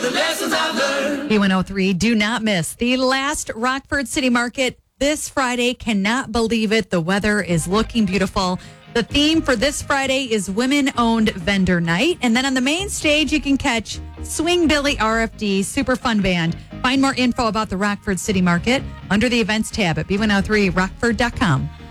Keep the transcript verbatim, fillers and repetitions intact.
the lessons I've learned. B one oh three, do not miss the last Rockford City Market this Friday. Cannot believe it. The weather is looking beautiful. The theme for this Friday is Women-Owned Vendor Night. And then on the main stage, you can catch Swing Billy R F D, super fun band. Find more info about the Rockford City Market under the events tab at B one oh three rockford dot com.